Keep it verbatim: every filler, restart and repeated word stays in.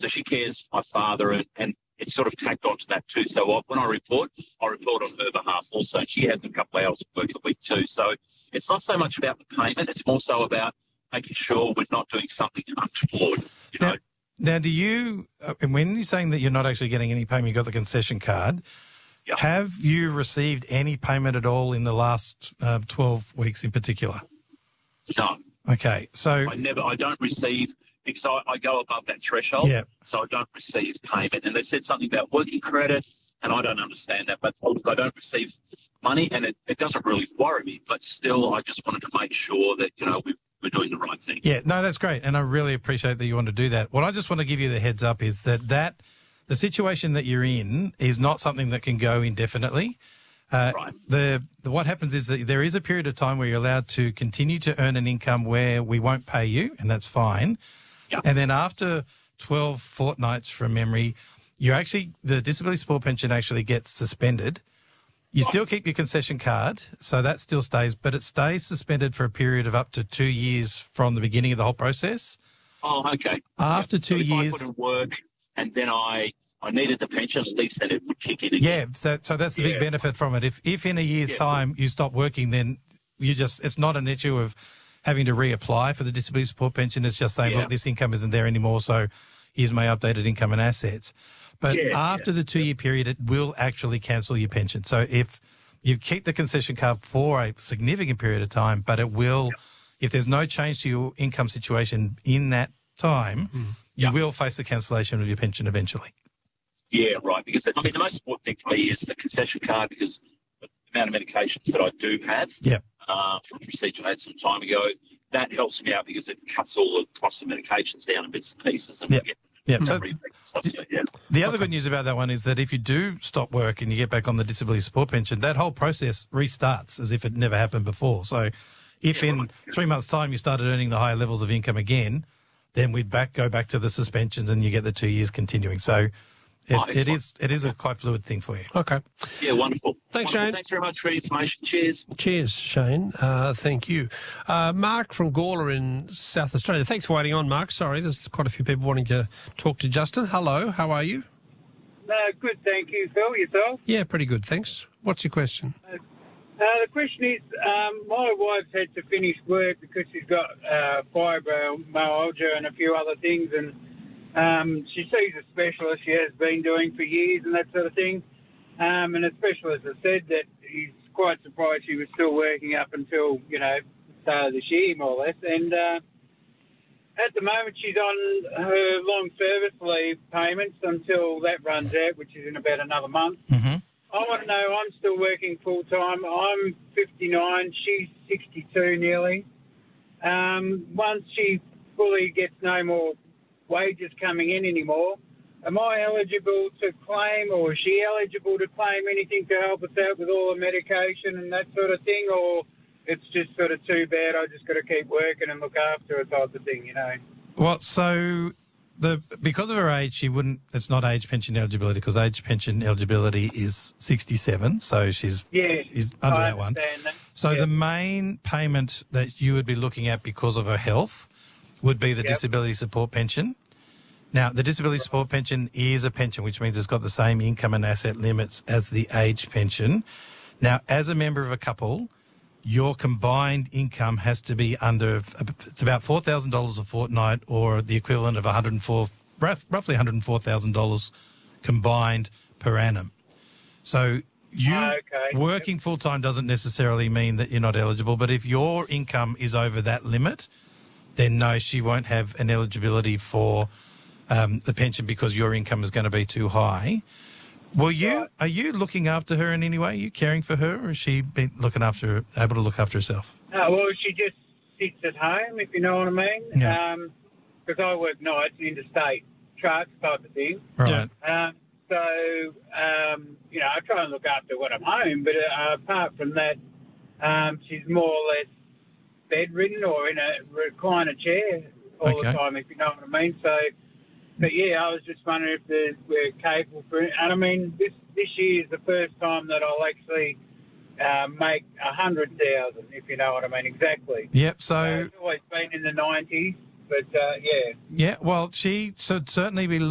So she cares for my father, and, and it's sort of tacked onto that too. So I, when I report, I report on her behalf also. She has a couple of hours of work a week too. So it's not so much about the payment. It's more so about making sure we're not doing something untoward, you now, know. Now, do you, uh, when you're saying that you're not actually getting any payment, you got the concession card, Yeah. have you received any payment at all in the last uh, twelve weeks in particular? No. Okay, so... I never, I don't receive, because I, I go above that threshold, Yeah. so I don't receive payment. And they said something about working credit, and I don't understand that, but look, I don't receive money, and it, it doesn't really worry me, but still I just wanted to make sure that, you know, we've, we're doing the right thing. Yeah, no, that's great, and I really appreciate that you want to do that. What I just want to give you the heads up is that, that the situation that you're in is not something that can go indefinitely. Uh, Right. the, the what happens is that there is a period of time where you're allowed to continue to earn an income where we won't pay you, and that's fine. Yeah. And then after twelve fortnights from memory, you actually the disability support pension actually gets suspended. You still keep your concession card, so that still stays, but it stays suspended for a period of up to two years from the beginning of the whole process. Oh, okay. After Yep. two so if years, I put in work and then I, I needed the pension, at least then it would kick in again. yeah. So, so that's the Yeah. big benefit from it. If if in a year's Yeah. time you stop working, then you just it's not an issue of having to reapply for the disability support pension. It's just saying, Yeah. look, this income isn't there anymore, so here's my updated income and assets. But Yeah, after yeah. the two-year period, it will actually cancel your pension. So if you keep the concession card for a significant period of time, but it will, if there's no change to your income situation in that time, you Yeah. will face the cancellation of your pension eventually. Yeah, right. Because, I mean, the most important thing for me is the concession card, because the amount of medications that I do have Yeah. uh, from a procedure I had some time ago, that helps me out because it cuts all the cost of medications down in bits and pieces. And Yep. we get Yep. So rebate and stuff. So, yeah. the other good news about that one is that if you do stop work and you get back on the disability support pension, that whole process restarts as if it never happened before. So if Yeah, in right. three months' time you started earning the higher levels of income again, then we'd back go back to the suspensions and you get the two years continuing. So it, Oh, it excellent. is it is a quite fluid thing for you. Okay. Yeah, wonderful. Thanks, wonderful. Shane. Thanks very much for the information. Cheers. Cheers, Shane. Uh, thank you. Uh, Mark from Gawler in South Australia. Thanks for waiting on, Mark. Sorry, there's quite a few people wanting to talk to Justin. Hello, how are you? No, good, thank you, Phil. Yourself? Yeah, pretty good, thanks. What's your question? Uh, the question is, um, my wife's had to finish work because she's got uh, fibromyalgia and a few other things, and um, she sees a specialist she has been doing for years and that sort of thing. Um, and the specialist has said that he's quite surprised she was still working up until, you know, the start of this year, more or less. And uh, at the moment, she's on her long service leave payments until that runs out, which is in about another month. Mm-hmm. I want to know, I'm still working full-time. I'm fifty-nine. She's sixty-two nearly. Um, once she fully gets no more wages coming in anymore, am I eligible to claim, or is she eligible to claim anything to help us out with all the medication and that sort of thing, or it's just sort of too bad, I just got to keep working and look after her type of thing, you know? Well, so the because of her age, she wouldn't. It's not age pension eligibility because age pension eligibility is sixty-seven. So she's Yeah, she's under I that one. understand that. So Yeah. the main payment that you would be looking at because of her health would be the Yep. disability support pension. Now, the disability support pension is a pension, which means it's got the same income and asset limits as the age pension. Now, as a member of a couple, your combined income has to be under, it's about four thousand dollars a fortnight, or the equivalent of one hundred four, roughly one hundred four thousand dollars combined per annum. So you Okay. working full-time doesn't necessarily mean that you're not eligible, but if your income is over that limit, then no, she won't have an eligibility for um, the pension because your income is going to be too high. Will you, Right. are you looking after her in any way? Are you caring for her, or has she been looking after, able to look after herself? Uh, well, she just sits at home, if you know what I mean. Yeah. Because I work nights, interstate trucks type of thing. Right. Um, so, um, you know, I try and look after when I'm home, but uh, apart from that, um, she's more or less bedridden or in a recliner chair all Okay. the time, if you know what I mean. So, but yeah, I was just wondering if there's, we're capable for it. And I mean, this this year is the first time that I'll actually uh, make a hundred thousand, if you know what I mean, exactly. Yep. Uh, So, it's always been in the nineties, but uh, yeah. yeah, well, she should certainly be